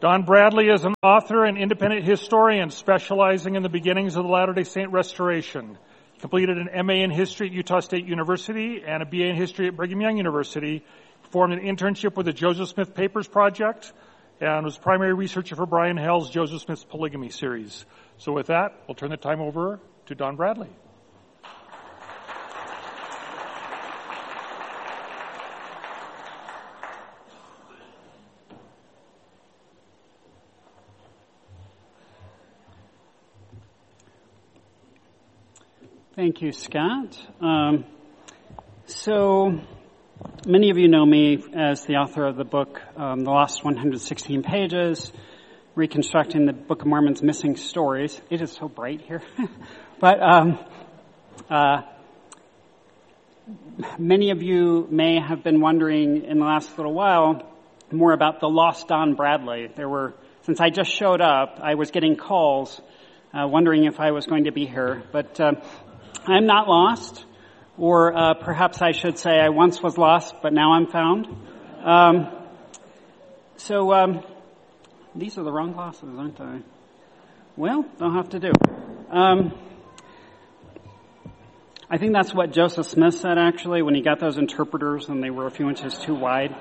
Don Bradley is an author and independent historian specializing in the beginnings of the Latter-day Saint restoration. He completed an MA in history at Utah State University and a BA in history at Brigham Young University. Performed an internship with the Joseph Smith Papers Project and was primary researcher for Brian Hell's Joseph Smith's Polygamy series. So with that, we'll turn the time over to Don Bradley. Thank you, Scott. So many of you know me as the author of the book, The Lost 116 Pages, Reconstructing the Book of Mormon's Missing Stories. It is so bright here. But many of you may have been wondering in the last little while more about the lost Don Bradley. Since I just showed up, I was getting calls wondering if I was going to be here. But I'm not lost, or perhaps I should say I once was lost, but now I'm found. So these are the wrong glasses, aren't they? Well, they'll have to do. I think that's what Joseph Smith said, actually, when he got those interpreters and they were a few inches too wide.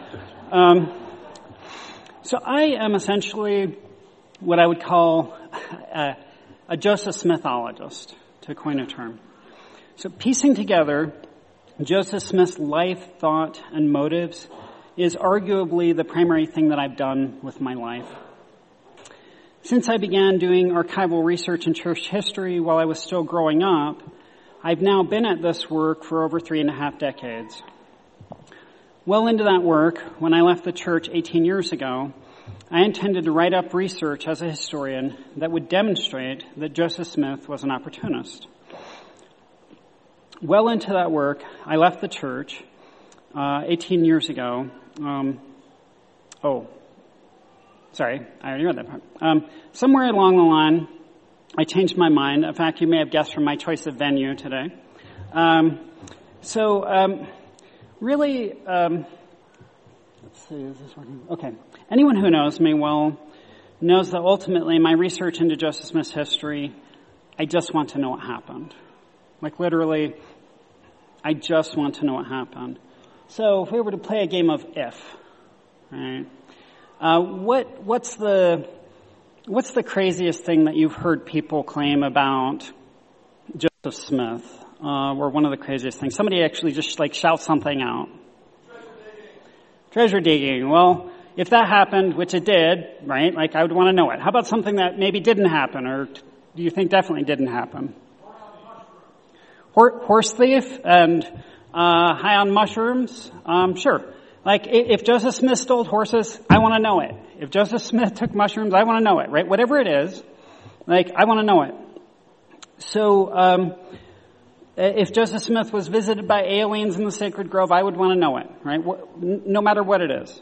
So I am essentially what I would call a Joseph Smithologist, to coin a term. So piecing together Joseph Smith's life, thought, and motives is arguably the primary thing that I've done with my life. Since I began doing archival research in church history while I was still growing up, I've now been at this work for over 3.5 decades. Well into that work, when I left the church 18 years ago, I intended to write up research as a historian that would demonstrate that Joseph Smith was an opportunist. Well into that work, I left the church 18 years ago. Sorry, I already read that part. Somewhere along the line, I changed my mind. In fact, you may have guessed from my choice of venue today. Really, let's see, is this working? Okay. Anyone who knows me well knows that ultimately my research into Joseph Smith's history, I just want to know what happened. Like literally, I just want to know what happened. So if we were to play a game of if, right? What's the craziest thing that you've heard people claim about Joseph Smith? Or one of the craziest things. Somebody actually just like shouts something out. Treasure digging. Well, if that happened, which it did, right? Like I would want to know it. How about something that maybe didn't happen, or do you think definitely didn't happen? Horse thief and high on mushrooms? Sure. Like if Joseph Smith stole horses, I want to know it. If Joseph Smith took mushrooms, I want to know it, right? Whatever it is, like I want to know it. So if Joseph Smith was visited by aliens in the Sacred Grove, I would want to know it, right? No matter what it is.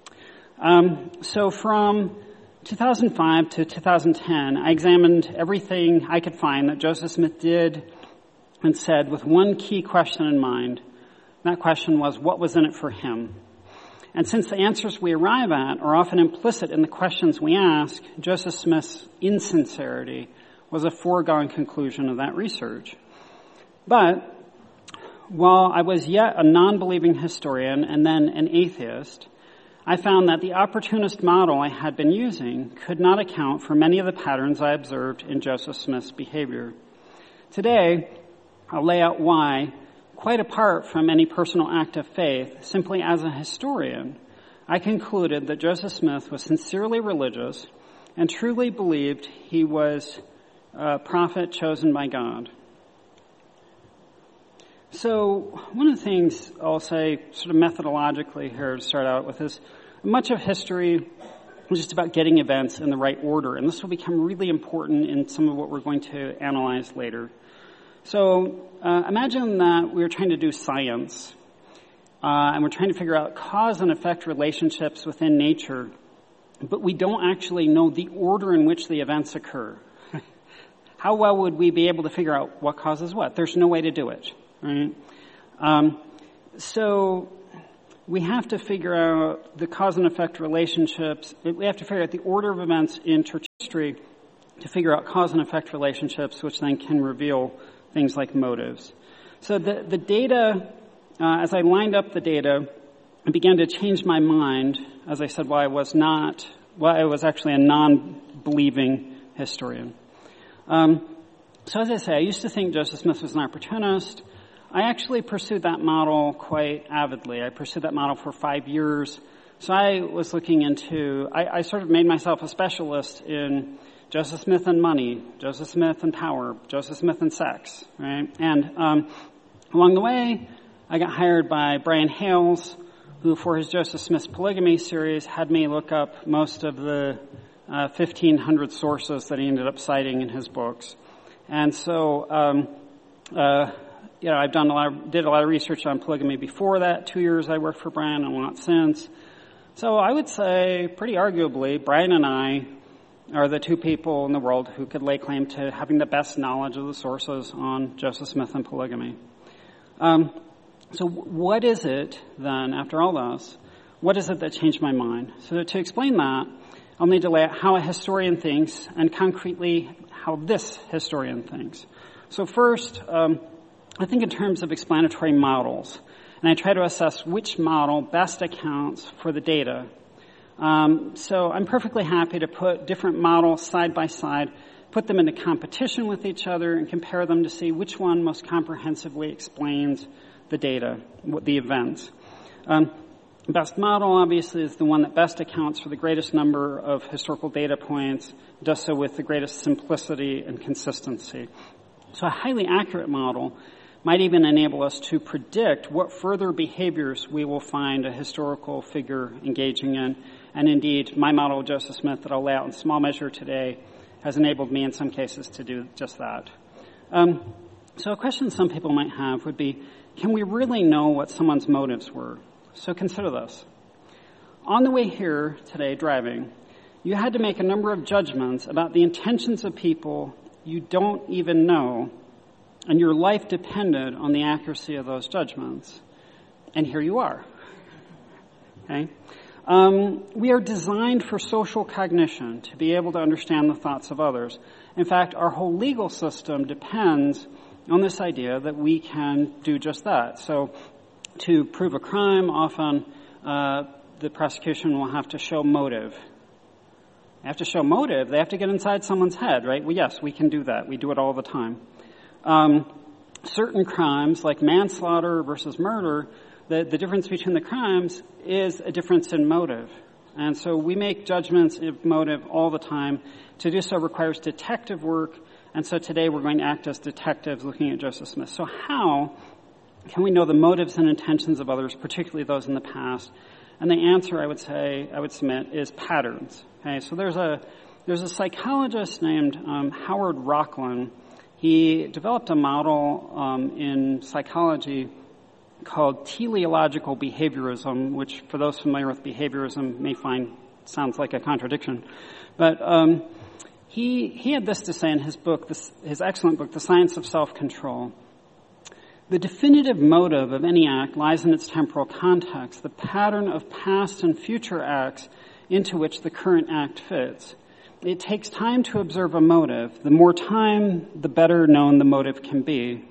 So from 2005 to 2010, I examined everything I could find that Joseph Smith did and said with one key question in mind. That question was, what was in it for him? And since the answers we arrive at are often implicit in the questions we ask, Joseph Smith's insincerity was a foregone conclusion of that research. But while I was yet a non-believing historian and then an atheist, I found that the opportunist model I had been using could not account for many of the patterns I observed in Joseph Smith's behavior. Today, I'll lay out why, quite apart from any personal act of faith, simply as a historian, I concluded that Joseph Smith was sincerely religious and truly believed he was a prophet chosen by God. So one of the things I'll say sort of methodologically here to start out with is much of history is just about getting events in the right order, and this will become really important in some of what we're going to analyze later. So imagine that we're trying to do science, and we're trying to figure out cause and effect relationships within nature, but we don't actually know the order in which the events occur. How well would we be able to figure out what causes what? There's no way to do it, right? So we have to figure out the cause and effect relationships. We have to figure out the order of events in church history to figure out cause and effect relationships, which then can reveal things like motives. So the data, as I lined up the data, I began to change my mind, as I said, while I was actually a non-believing historian. So as I say, I used to think Joseph Smith was an opportunist. I actually pursued that model quite avidly. I pursued that model for 5 years. So I was looking into, I sort of made myself a specialist in Joseph Smith and money, Joseph Smith and power, Joseph Smith and sex, right? And along the way, I got hired by Brian Hales, who for his Joseph Smith's polygamy series had me look up most of the 1,500 sources that he ended up citing in his books. And so, I did a lot of research on polygamy before that. 2 years I worked for Brian and a lot since. So I would say, pretty arguably, Brian and I are the two people in the world who could lay claim to having the best knowledge of the sources on Joseph Smith and polygamy. So what is it then, after all this, what is it that changed my mind? So to explain that, I'll need to lay out how a historian thinks, and concretely, how this historian thinks. So first, I think in terms of explanatory models, and I try to assess which model best accounts for the data. So I'm perfectly happy to put different models side by side, put them into competition with each other, and compare them to see which one most comprehensively explains the data, the events. Best model, obviously, is the one that best accounts for the greatest number of historical data points, does so with the greatest simplicity and consistency. So a highly accurate model might even enable us to predict what further behaviors we will find a historical figure engaging in. And indeed, my model of Joseph Smith that I'll lay out in small measure today has enabled me in some cases to do just that. So a question some people might have would be, can we really know what someone's motives were? So consider this. On the way here today, driving, you had to make a number of judgments about the intentions of people you don't even know, and your life depended on the accuracy of those judgments. And here you are. Okay? We are designed for social cognition, to be able to understand the thoughts of others. In fact, our whole legal system depends on this idea that we can do just that. So to prove a crime, often the prosecution will have to show motive. They have to show motive. They have to get inside someone's head, right? Well, yes, we can do that. We do it all the time. Certain crimes, like manslaughter versus murder, the difference between the crimes is a difference in motive. And so we make judgments of motive all the time. To do so requires detective work. And so today we're going to act as detectives looking at Joseph Smith. So how can we know the motives and intentions of others, particularly those in the past? And the answer I would submit is patterns. Okay, so there's a psychologist named Howard Rocklin. He developed a model in psychology called teleological behaviorism, which for those familiar with behaviorism may find sounds like a contradiction. But he had this to say in his book, his excellent book, The Science of Self-Control. The definitive motive of any act lies in its temporal context, the pattern of past and future acts into which the current act fits. It takes time to observe a motive. The more time, the better known the motive can be.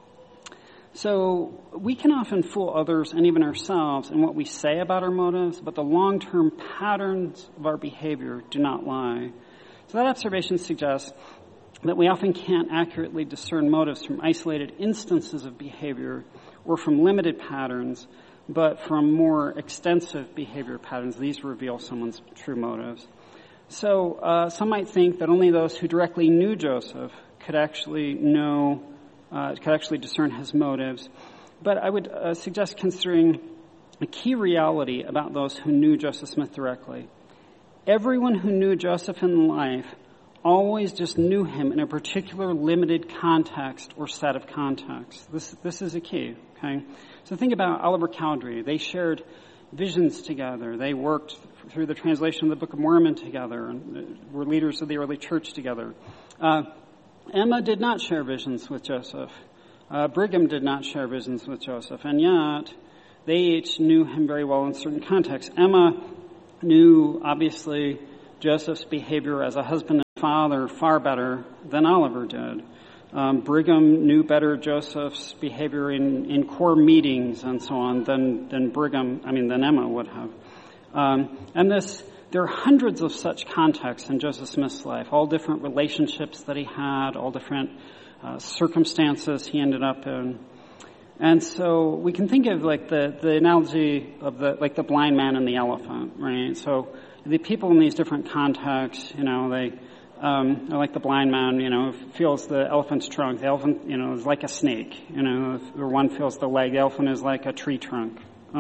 So we can often fool others and even ourselves in what we say about our motives, but the long-term patterns of our behavior do not lie. So that observation suggests that we often can't accurately discern motives from isolated instances of behavior or from limited patterns, but from more extensive behavior patterns. These reveal someone's true motives. So some might think that only those who directly knew Joseph could actually discern his motives. But I would suggest considering a key reality about those who knew Joseph Smith directly. Everyone who knew Joseph in life always just knew him in a particular limited context or set of contexts. This is a key, okay? So think about Oliver Cowdery. They shared visions together. They worked through the translation of the Book of Mormon together and were leaders of the early church together. Emma did not share visions with Joseph. Brigham did not share visions with Joseph. And yet, they each knew him very well in certain contexts. Emma knew, obviously, Joseph's behavior as a husband and father far better than Oliver did. Brigham knew better Joseph's behavior in core meetings and so on than Emma would have. There are hundreds of such contexts in Joseph Smith's life, all different relationships that he had, all different circumstances he ended up in. And so we can think of like the analogy of the blind man and the elephant, right? So the people in these different contexts, they like the blind man, feels the elephant's trunk. The elephant, is like a snake, or one feels the leg. The elephant is like a tree trunk.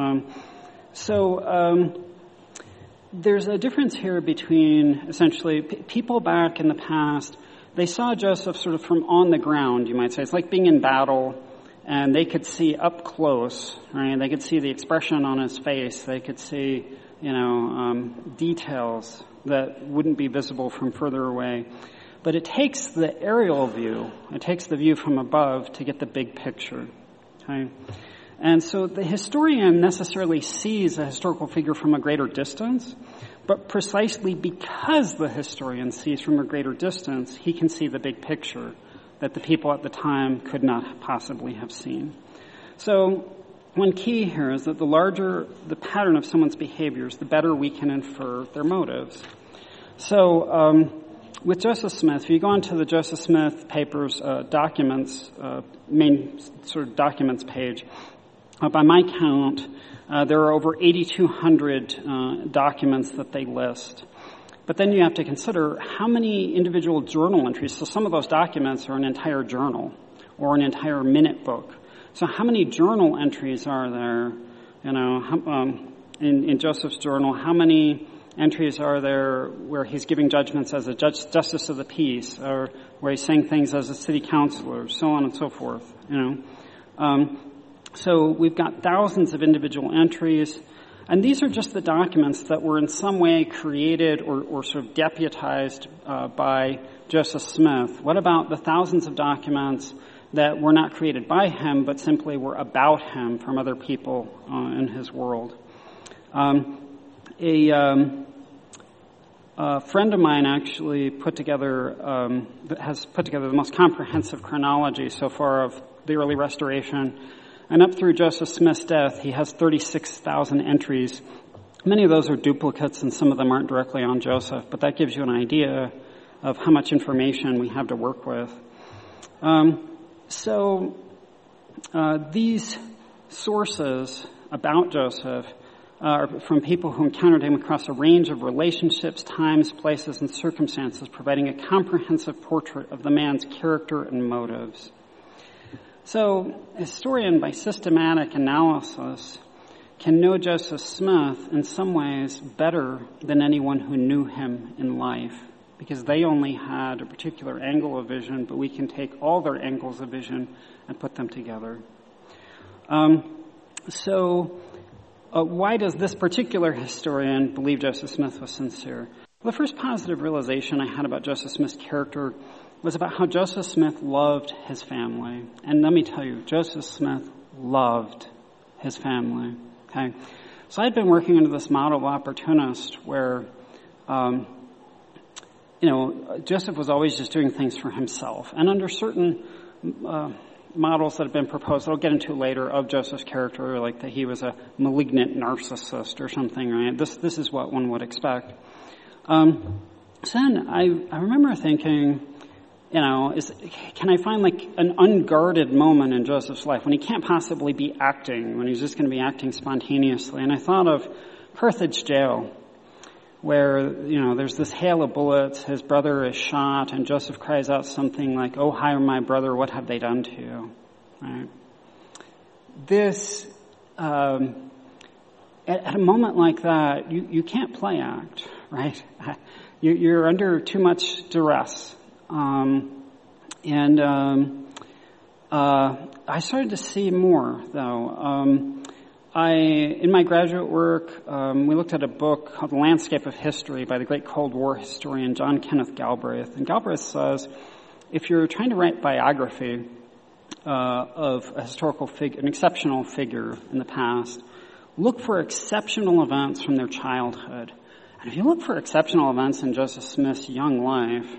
There's a difference here between essentially people back in the past. They saw Joseph sort of from on the ground, you might say. It's like being in battle, and they could see up close, right? They could see the expression on his face. They could see, details that wouldn't be visible from further away. But it takes the aerial view, it takes the view from above to get the big picture, okay? And so the historian necessarily sees a historical figure from a greater distance, but precisely because the historian sees from a greater distance, he can see the big picture that the people at the time could not possibly have seen. So one key here is that the larger the pattern of someone's behaviors, the better we can infer their motives. So with Joseph Smith, if you go onto the Joseph Smith papers documents, main sort of documents page, by my count, there are over 8,200 documents that they list. But then you have to consider how many individual journal entries. So some of those documents are an entire journal or an entire minute book. So how many journal entries are there, in Joseph's journal? How many entries are there where he's giving judgments as a justice of the peace, or where he's saying things as a city councilor, so on and so forth, So we've got thousands of individual entries, and these are just the documents that were in some way created or sort of deputized by Joseph Smith. What about the thousands of documents that were not created by him, but simply were about him from other people in his world? A friend of mine actually has put together the most comprehensive chronology so far of the early Restoration. And up through Joseph Smith's death, he has 36,000 entries. Many of those are duplicates, and some of them aren't directly on Joseph, but that gives you an idea of how much information we have to work with. These sources about Joseph are from people who encountered him across a range of relationships, times, places, and circumstances, providing a comprehensive portrait of the man's character and motives. So, a historian, by systematic analysis, can know Joseph Smith in some ways better than anyone who knew him in life, because they only had a particular angle of vision, but we can take all their angles of vision and put them together. Why does this particular historian believe Joseph Smith was sincere? Well, the first positive realization I had about Joseph Smith's character was about how Joseph Smith loved his family. And let me tell you, Joseph Smith loved his family. Okay? So I'd been working under this model of opportunist where, Joseph was always just doing things for himself. And under certain models that have been proposed, that I'll get into later, of Joseph's character, like that he was a malignant narcissist or something, right? This is what one would expect. So then I remember thinking, can I find like an unguarded moment in Joseph's life when he can't possibly be acting, when he's just going to be acting spontaneously? And I thought of Carthage jail, where, there's this hail of bullets, his brother is shot, and Joseph cries out something like, "Oh, hi, my brother, what have they done to you?" Right? This, at a moment like that, you can't play act, right? You're under too much duress. I started to see more, though. In my graduate work, we looked at a book called The Landscape of History by the great Cold War historian John Kenneth Galbraith. And Galbraith says, if you're trying to write biography of a historical figure, an exceptional figure in the past, look for exceptional events from their childhood. And if you look for exceptional events in Joseph Smith's young life,